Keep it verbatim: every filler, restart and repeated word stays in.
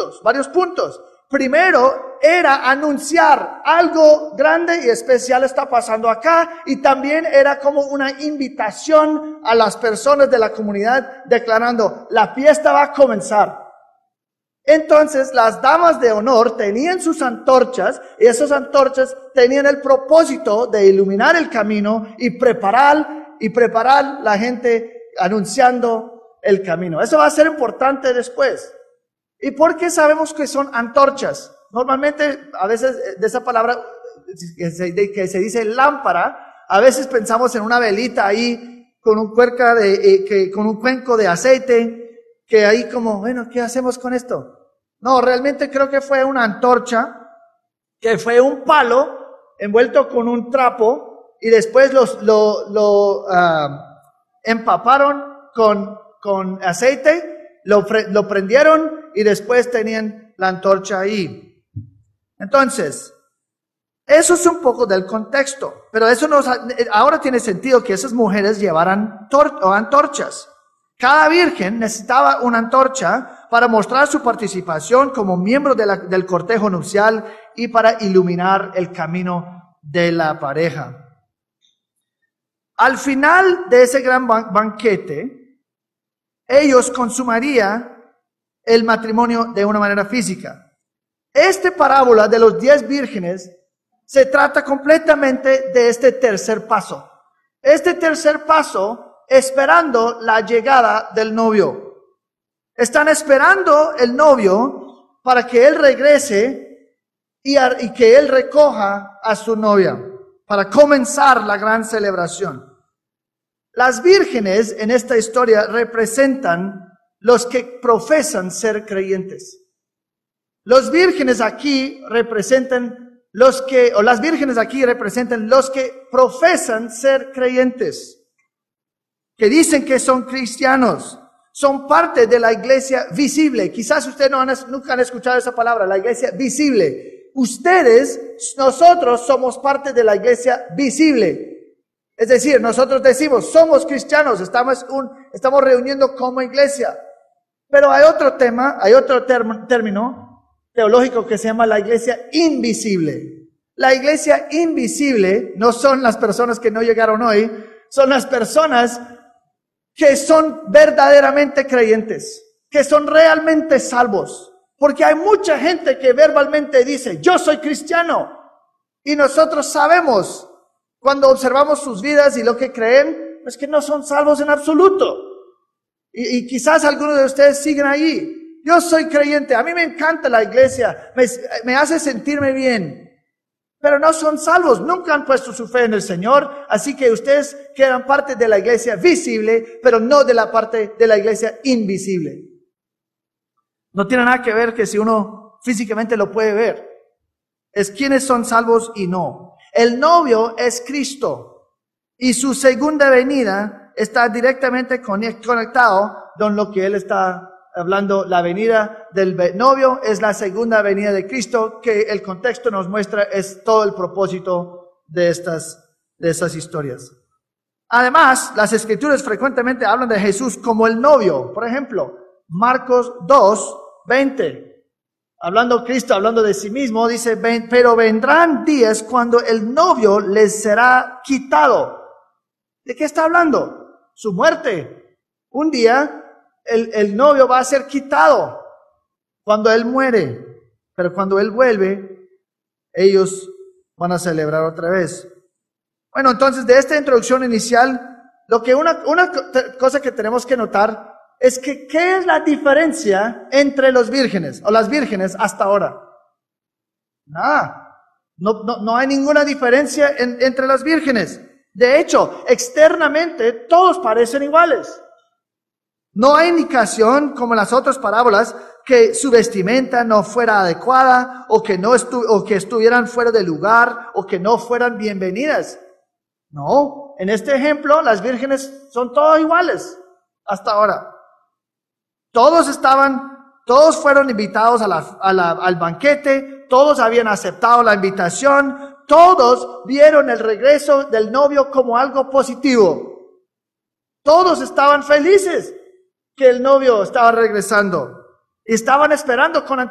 puntos, varios puntos. Primero era anunciar algo grande y especial está pasando acá, y también era como una invitación a las personas de la comunidad declarando, la fiesta va a comenzar. Entonces las damas de honor tenían sus antorchas, y esas antorchas tenían el propósito de iluminar el camino y preparar, y preparar la gente anunciando el camino. Eso va a ser importante después. ¿Y por qué sabemos que son antorchas? Normalmente, a veces, de esa palabra que se, de, que se dice lámpara, a veces pensamos en una velita ahí con un cuerca de, eh, que, con un cuenco de aceite, que ahí como, bueno, ¿qué hacemos con esto? No, realmente creo que fue una antorcha, que fue un palo envuelto con un trapo, y después los, lo, lo uh, empaparon con, con aceite, lo, lo prendieron, y después tenían la antorcha ahí. Entonces, eso es un poco del contexto, pero eso nos, ahora tiene sentido que esas mujeres llevaran tor, o antorchas. Cada virgen necesitaba una antorcha para mostrar su participación como miembro de la, del cortejo nupcial y para iluminar el camino de la pareja. Al final de ese gran ban- banquete, ellos consumarían el matrimonio de una manera física. Esta parábola de los diez vírgenes se trata completamente de este tercer paso. Este tercer paso, esperando la llegada del novio. Están esperando el novio para que él regrese y, a, y que él recoja a su novia, para comenzar la gran celebración. Las vírgenes en esta historia representan los que profesan ser creyentes. Los vírgenes aquí representan los que, o las vírgenes aquí representan los que profesan ser creyentes, que dicen que son cristianos, son parte de la iglesia visible. Quizás ustedes no han, nunca han escuchado esa palabra, la iglesia visible. Ustedes, nosotros somos parte de la iglesia visible. Es decir, nosotros decimos, somos cristianos, estamos, un, estamos reuniendo como iglesia. Pero hay otro tema, hay otro term, término teológico que se llama la iglesia invisible. La iglesia invisible no son las personas que no llegaron hoy, son las personas que son verdaderamente creyentes, que son realmente salvos. Porque hay mucha gente que verbalmente dice, yo soy cristiano. Y nosotros sabemos, cuando observamos sus vidas y lo que creen, pues que no son salvos en absoluto. Y, y quizás algunos de ustedes siguen ahí. Yo soy creyente, a mí me encanta la iglesia, me, me hace sentirme bien. Pero no son salvos, nunca han puesto su fe en el Señor. Así que ustedes quedan parte de la iglesia visible, pero no de la parte de la iglesia invisible. No tiene nada que ver que si uno físicamente lo puede ver. Es quiénes son salvos y no. El novio es Cristo. Y su segunda venida está directamente conectado con lo que él está hablando. La venida del novio es la segunda venida de Cristo, que el contexto nos muestra es todo el propósito de estas, de estas historias. Además, las escrituras frecuentemente hablan de Jesús como el novio. Por ejemplo, Marcos dos, veinte. Hablando Cristo, hablando de sí mismo, dice, pero vendrán días cuando el novio les será quitado. ¿De qué está hablando? Su muerte. Un día el, el novio va a ser quitado cuando él muere, pero cuando él vuelve, ellos van a celebrar otra vez. Bueno, entonces de esta introducción inicial, lo que una, una cosa que tenemos que notar es que ¿qué es la diferencia entre los vírgenes o las vírgenes hasta ahora? Nada. No, no, no hay ninguna diferencia en, entre las vírgenes. De hecho, externamente todos parecen iguales. No hay indicación, como en las otras parábolas, que su vestimenta no fuera adecuada o que, no estu- o que estuvieran fuera de lugar o que no fueran bienvenidas. No, en este ejemplo las vírgenes son todas iguales hasta ahora. Todos estaban, todos fueron invitados a la, a la, al banquete, todos habían aceptado la invitación. Todos vieron el regreso del novio como algo positivo. Todos estaban felices que el novio estaba regresando. Y estaban esperando con